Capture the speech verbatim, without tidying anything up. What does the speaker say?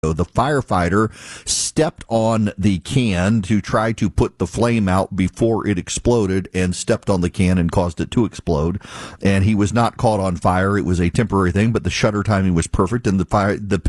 The firefighter stepped on the can to try to put the flame out before it exploded and stepped on the can and caused it to explode. And he was not caught on fire. It was a temporary thing, but the shutter timing was perfect and the fire, the